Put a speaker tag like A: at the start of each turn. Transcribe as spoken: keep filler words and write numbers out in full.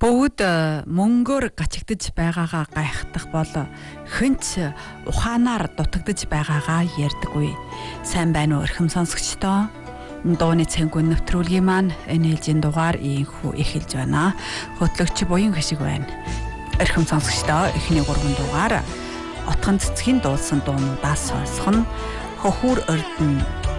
A: Бүгд мөнгөөр гачигдж байгаагаа гайхах бол хэнч ухаанаар дутагдж байгаагаа ярьдаггүй. Сайн байна уу эрхэм сонсогчдоо? Дууны цэнгүүн нэвтрүүлгийн маань энэ ээлжийн дугаар ийхүү эхэлж байна. Хөтлөгч буян хишиг байна. Эрхэм сонсогчдоо эхний гурван дугаар отгон цэцгийн дуулсан дуунуудаас сонсох нь хөхүүр ордон